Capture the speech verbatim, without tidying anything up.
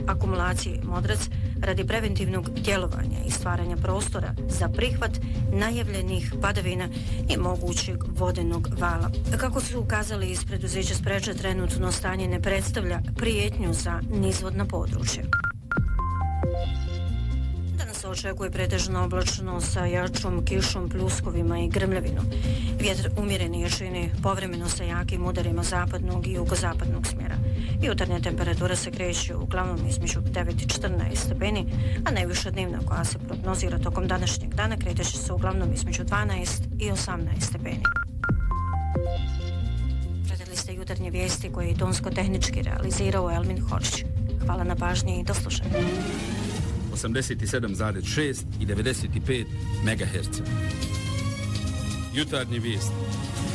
akumulacije Modrac radi preventivnog djelovanja i stvaranja prostora za prihvat najavljenih padavina i mogućeg vodenog vala. Kako su ukazali iz preduzeća Spreča, trenutno stanje ne predstavlja prijetnju za nizvodna područja. Se očekuje pretežno oblačno sa jačom kišom, pljuskovima i grmljavinom. Vjetar umjerene jačine, povremeno sa jakim udarima zapadnog i jugozapadnog smjera. Jutarnja temperatura se kreće uglavnom između devet i četrnaest stepeni, a najviša dnevna koja se prognozira tokom današnjeg dana kreće se uglavnom između dvanaest i osamnaest stepeni. Pratili ste jutarnje vijesti koje je tonsko-tehnički realizirao Elmin Horć. Hvala na pažnji i do slušanja. osamdeset sedam zarez šest i devedeset pet megaherca. Jutarnje vijesti.